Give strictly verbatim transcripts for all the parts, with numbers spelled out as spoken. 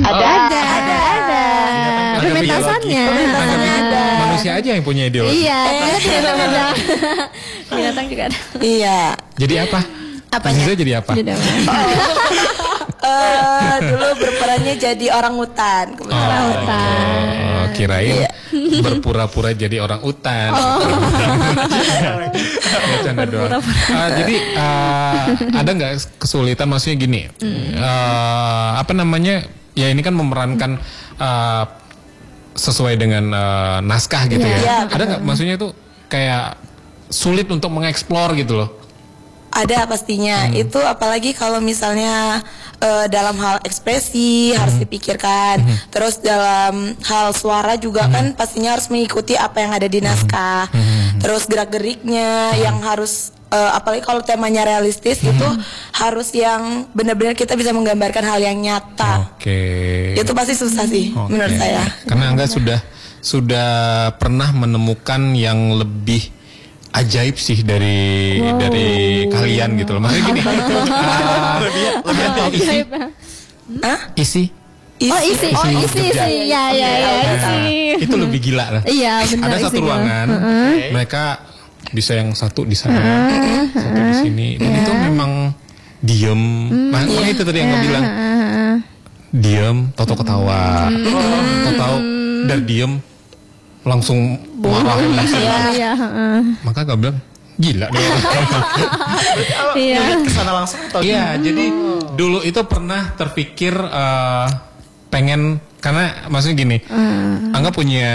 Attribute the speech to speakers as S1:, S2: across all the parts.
S1: Ada,
S2: ada, ada, ada. Pementasannya.
S1: Pementasannya ada.
S3: Manusia aja yang punya ideologi.
S2: Iya, binatang ada. Binatang juga ada.
S1: Iya.
S3: Jadi apa?
S2: Apanya?
S3: Aziza jadi apa?
S2: Jadi apa?
S1: Eh, dulu berperannya jadi orang hutan.
S2: Orang hutan.
S3: Oh, kirain berpura-pura jadi orang utan. Bercanda doang. Ah, jadi ah, ada nggak kesulitan, maksudnya gini, ah, apa namanya, ya ini kan memerankan ah, sesuai dengan ah, naskah gitu
S2: Iya.
S3: ya.
S1: Iya,
S3: Ada nggak, maksudnya itu kayak sulit untuk mengeksplor gitu loh?
S1: Ada pastinya.
S3: Hmm.
S1: Itu apalagi kalau misalnya eh, dalam hal ekspresi harus dipikirkan. Terus dalam hal suara juga kan pastinya harus mengikuti apa yang ada di naskah. Terus gerak-geriknya yang harus eh, apalagi kalau temanya realistis itu harus yang benar-benar kita bisa menggambarkan hal yang nyata.
S3: Oke.
S1: Itu pasti susah sih
S3: Oke.
S1: menurut saya.
S3: Karena Angga sudah sudah pernah menemukan yang lebih ajaib sih dari dari kalian gitu loh. Maksudnya gini. ah, ada isi,
S1: Hah?
S3: isi.
S2: Oh isi, oh
S3: Isi
S2: isi,
S3: Jogja.
S2: isi, ya, ya, ya, isi.
S3: Itu lebih gila lah.
S2: Iya, benar.
S3: Ada satu
S2: isinya.
S3: ruangan, mereka bisa yang satu di sana, satu di sini. Dan itu memang diem. Nah, makanya itu tadi yang gue bilang. Diem, Toto ketawa. Toto dari diem langsung marah langsung.
S2: Iya, iya, heeh.
S3: Maka gue bilang gila deh.
S2: Iya.
S4: Kesana langsung atau
S3: Iya, jadi dulu itu pernah terpikir eh, pengen, karena maksudnya gini, Angga punya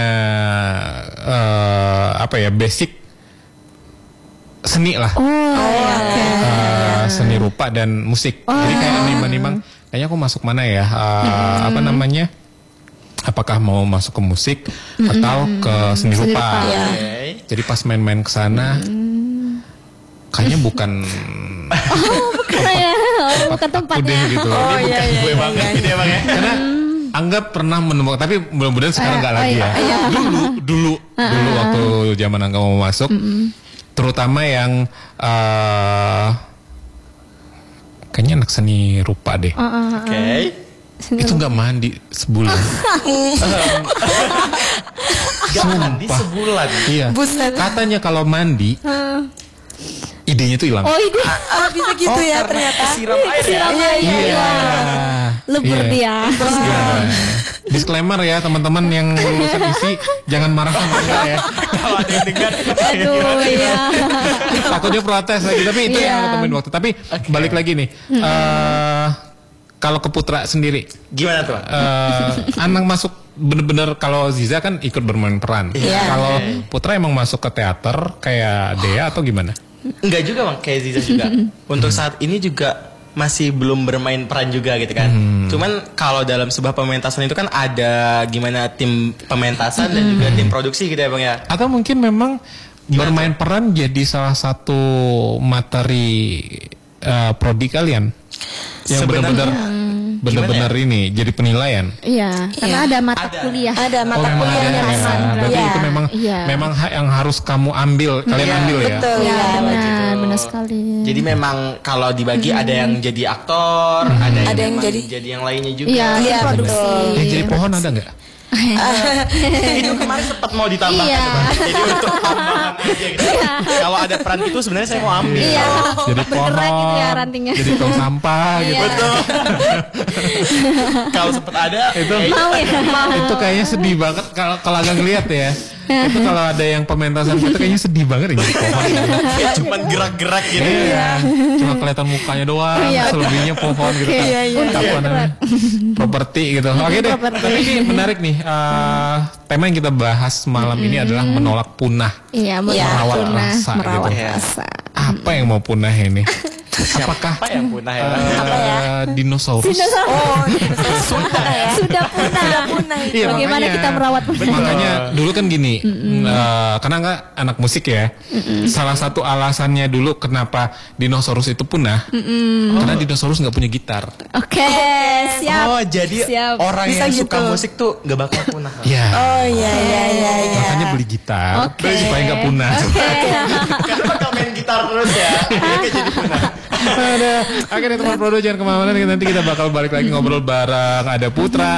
S3: eh, apa ya, basic seni lah. Eh, seni rupa dan musik. Jadi kayak nimbang-nimbang, kayaknya aku masuk mana ya? Eh, Apa namanya? Apakah mau masuk ke musik atau ke seni rupa?
S1: Iya.
S3: Jadi pas main-main ke sana, kayaknya bukan
S2: Bukan ya, oh, bukan
S3: aku deh
S2: tempatnya.
S3: gitu.
S1: Oh iya iya.
S4: gue banget gitu ya bang ya.
S3: Karena anggap pernah menemukan, tapi mudah-mudahan sekarang nggak
S2: Eh,
S3: lagi
S2: oh,
S3: ya.
S2: iya,
S3: Dulu, dulu, dulu waktu zaman Angga mau masuk, terutama yang eh, kayaknya anak seni rupa deh.
S4: Oke.
S3: Itu nggak mandi sebulan.
S4: Gak mandi
S3: Sumpah.
S4: sebulan.
S3: Iya.
S1: Buset.
S3: Katanya kalau mandi, idenya tuh hilang.
S2: Oh ini
S1: Ah, bisa gitu ya ternyata.
S4: Siram air ya.
S1: Iya iya.
S3: Iya.
S2: lebur
S3: Iya.
S2: dia.
S3: Iya. Disclaimer ya teman-teman yang lulusan isi, jangan marah sama Angga ya.
S4: Kalau ada yang dengar.
S2: Aduh iya.
S3: Takutnya protes lagi, tapi itu yang
S2: Iya.
S3: aku temuin waktu. Tapi balik lagi nih, eh, kalau ke Putra sendiri,
S4: Gimana tuh?
S3: eh, anak masuk bener-bener, kalau Ziza kan ikut bermain peran.
S1: Iya.
S3: Kalau Putra emang masuk ke teater kayak Dea atau gimana?
S4: Enggak juga bang, kayak Ziza juga. Untuk saat ini juga masih belum bermain peran juga gitu kan. Cuman kalau dalam sebuah pementasan itu kan ada gimana tim pementasan dan juga tim produksi gitu ya bang ya.
S3: Atau mungkin memang bermain peran jadi salah satu materi eh, prodi kalian yang
S4: Sebenarnya-
S3: benar-benar benar-benar ini jadi penilaian.
S2: Iya, karena
S1: Iya.
S2: ada mata
S1: Ada.
S2: kuliah.
S1: Ada mata
S3: memang
S1: kuliahnya
S3: ada,
S1: memang.
S3: ya. Berarti
S1: Iya.
S3: itu memang
S2: Iya.
S3: memang hak yang harus kamu ambil, kalian
S4: Iya,
S3: ambil ya.
S1: Betul
S2: Iya,
S1: ya.
S2: benar, benar sekali.
S4: Jadi memang kalau dibagi ada yang jadi aktor, ada yang,
S1: Ada yang
S4: memang
S1: jadi-
S4: jadi yang lainnya juga.
S2: Iya,
S1: Iya,
S2: produksi.
S1: betul.
S3: Yang jadi pohon ada nggak?
S4: Itu kemarin sempat mau ditambahkan
S2: Iya.
S4: tuh, Bang. Jadi untuk tambahan aja gitu. Kalau ada peran itu sebenarnya saya mau ambil.
S2: Iya.
S3: Jadi
S2: Bergerak
S3: pohon,
S2: gitu ya rantingnya.
S3: jadi tong sampah gitu.
S2: Iya.
S4: Kalau sempat ada
S3: Itu
S2: Mau ya?
S3: itu kayaknya sedih banget kalau kalau agak ngeliat ya. Itu kalau ada yang pementasan itu kayaknya sedih banget ya jadi pohon.
S4: kayak cuman gerak-gerak gitu.
S3: Iya, cuma kelihatan mukanya doang,
S2: Iya.
S3: selebihnya pohon gitu kan.
S1: Iya, iya.
S3: Apa namanya? Properti gitu. Oke deh.
S2: Properti.
S3: Tapi ini menarik nih. eh, tema yang kita bahas malam ini adalah menolak punah.
S2: Iya,
S1: Iya.
S3: Merawat
S2: punah,
S3: rasa
S2: merawat
S3: gitu.
S2: rasa.
S3: Apa yang mau punah ini? Apakah
S4: Apa yang punah ya? Bang?
S3: eh, dinosaurus?
S1: Oh, sudah ya.
S2: Sudah punah.
S1: Sudah punah.
S3: Iya,
S2: Bagaimana
S3: makanya.
S2: kita merawat punah?
S3: Makanya dulu kan gini, eh, karena nggak anak musik ya. Salah satu alasannya dulu kenapa dinosaurus itu punah, karena dinosaurus nggak punya gitar.
S2: Oke, siap.
S4: Oh, jadi
S2: Siap.
S4: orang
S1: Bisa
S4: yang suka
S1: gitu.
S4: musik tuh gak bakal punah.
S3: Iya.
S1: Oh iya iya iya iya.
S3: Makanya beli gitar
S2: Oke.
S3: supaya nggak punah.
S2: Oke.
S4: Karena bakal main gitar terus ya. Jadi jadi punah.
S3: Ada. Oke deh teman Prodo, jangan kemana-mana. Nanti kita bakal balik lagi ngobrol bareng. Ada Putra,